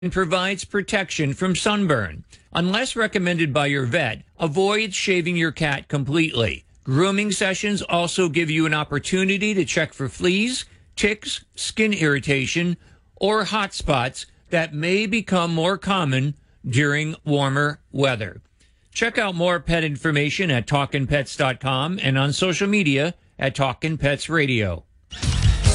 and provides protection from sunburn. Unless recommended by your vet, avoid shaving your cat completely. Grooming sessions also give you an opportunity to check for fleas, ticks, skin irritation, or hot spots that may become more common during warmer weather. Check out more pet information at talkinpets.com and on social media at Talkin' Pets Radio.